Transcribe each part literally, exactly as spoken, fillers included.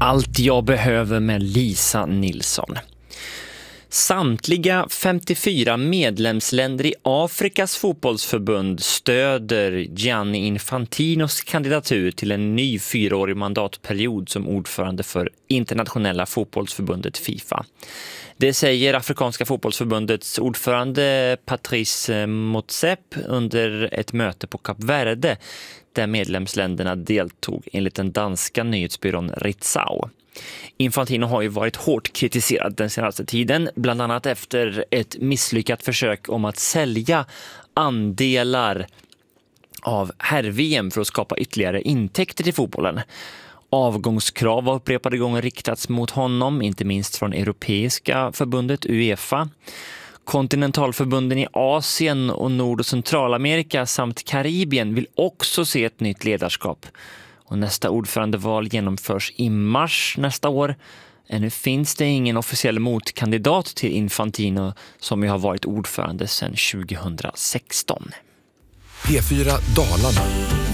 Allt jag behöver med Lisa Nilsson. Samtliga femtiofyra medlemsländer i Afrikas fotbollsförbund stöder Gianni Infantinos kandidatur till en ny fyraårig mandatperiod som ordförande för internationella fotbollsförbundet FIFA. Det säger Afrikanska fotbollsförbundets ordförande Patrice Motsepe under ett möte på Kap Verde där medlemsländerna deltog enligt den danska nyhetsbyrån Ritzau. Infantino har ju varit hårt kritiserad den senaste tiden, bland annat efter ett misslyckat försök om att sälja andelar av herr-V M för att skapa ytterligare intäkter till fotbollen. Avgångskrav har upprepade gånger riktats mot honom, inte minst från Europeiska förbundet UEFA. Kontinentalförbunden i Asien och Nord- och Centralamerika samt Karibien vill också se ett nytt ledarskap. Och nästa ordförandeval genomförs i mars nästa år. Ännu finns det ingen officiell motkandidat till Infantino som ju har varit ordförande sedan tjugohundrasexton. P fyra Dalarna.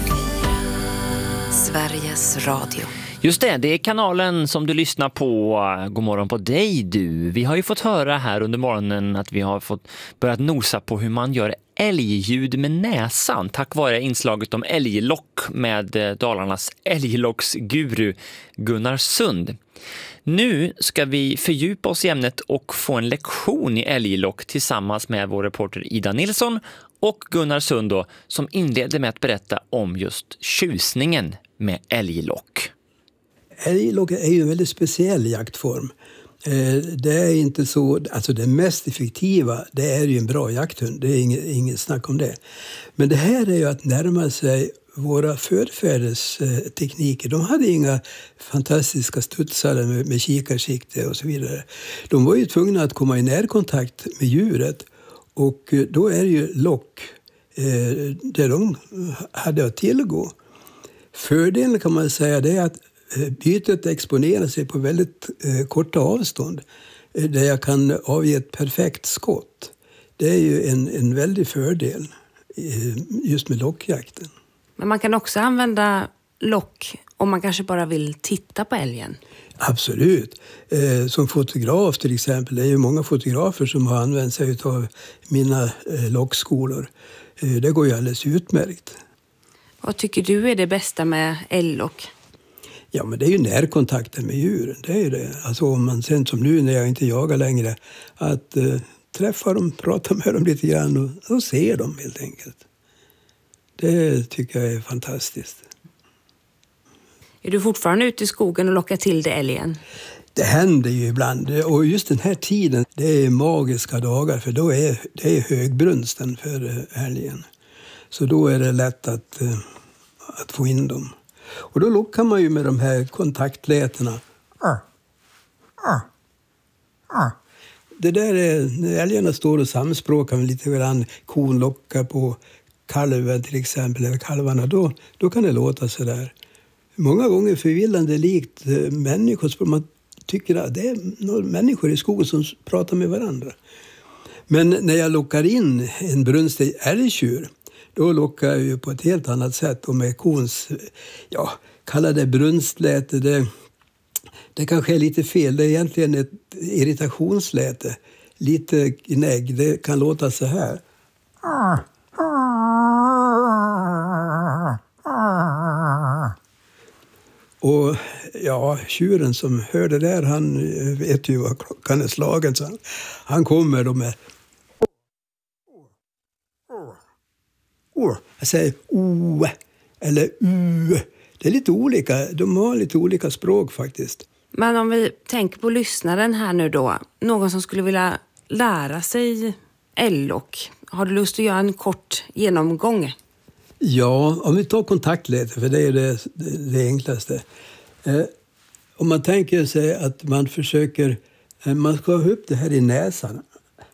Sveriges Radio. Just det, det är kanalen som du lyssnar på. God morgon på dig du. Vi har ju fått höra här under morgonen att vi har fått börjat nosa på hur man gör älgljud med näsan tack vare inslaget om älglock med Dalarnas älglocksguru Gunnar Sund. Nu ska vi fördjupa oss i ämnet och få en lektion i älglock tillsammans med vår reporter Ida Nilsson och Gunnar Sund då, som inleder med att berätta om just tjusningen med älglock. Älglock är ju en väldigt speciell jaktform. Det är inte så, alltså det mest effektiva, det är ju en bra jakthund. Det är inget, inget snack om det. Men det här är ju att närma sig våra förfäders tekniker. De hade inga fantastiska studsare med, med kikarsikte och så vidare. De var ju tvungna att komma i närkontakt med djuret. Och då är ju lock eh, det de hade att tillgå. Fördelen kan man säga det är att bytet exponerar sig på väldigt eh, korta avstånd eh, där jag kan avge ett perfekt skott. Det är ju en, en väldig fördel eh, just med lockjakten. Men man kan också använda lock om man kanske bara vill titta på älgen. Absolut. Eh, som fotograf till exempel, det är ju många fotografer som har använt sig av mina eh, lockskolor. Eh, det går ju alldeles utmärkt. Vad tycker du är det bästa med älglock? Ja, men det är ju närkontakten med djuren. Det är ju det. Alltså om man sen som nu när jag inte jagar längre, att eh, träffa dem, prata med dem lite grann och, och se dem helt enkelt. Det tycker jag är fantastiskt. Är du fortfarande ute i skogen och lockar till det älgen? Det händer ju ibland. Och just den här tiden, det är magiska dagar. För då är det är högbrunsten för älgen. Så då är det lätt att, att få in dem. Och då lockar man ju med de här kontaktlätena. Det där är, när älgarna står och samspråkar med lite grann, kon lockar på kalven till exempel, eller kalvarna, då, då kan det låta så där. Många gånger förvillande likt människor. Man tycker att det är några människor i skogen som pratar med varandra. Men när jag lockar in en brunstig älgtjur, då lockar jag ju på ett helt annat sätt. Och med kons, ja, kalla det brunstläte, det, det kanske är lite fel. Det är egentligen ett irritationsläte. Lite gnägg, det kan låta så här. Och ja, tjuren som hör det där, han vet ju vad klockan är slagen. Så han, han kommer då med... Jag säger o eller u. Det är lite olika. De har lite olika språk faktiskt. Men om vi tänker på lyssnaren här nu då. Någon som skulle vilja lära sig älglock. Har du lust att göra en kort genomgång? Ja, om vi tar kontaktläte, för det är det, det, det enklaste. Eh, om man tänker sig att man försöker, eh, man ska ha upp det här i näsan.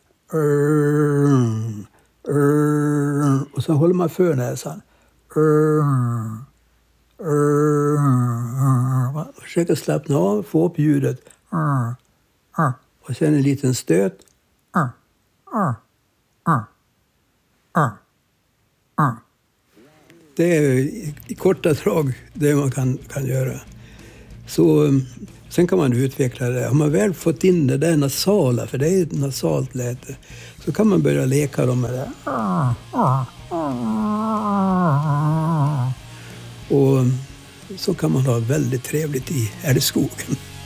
Mm, mm, och så håller man för näsan. Mm, mm, man försöker slappna av, få upp ljudet. Mm, mm, och sen en liten stöt. Mm, mm, mm, mm, mm. Det är i korta drag det man kan, kan göra. Så sen kan man utveckla det. Har man väl fått in det där nasala, för det är ett nasalt läte, så kan man börja leka dem med det. Och så kan man ha väldigt trevligt i älgskogen.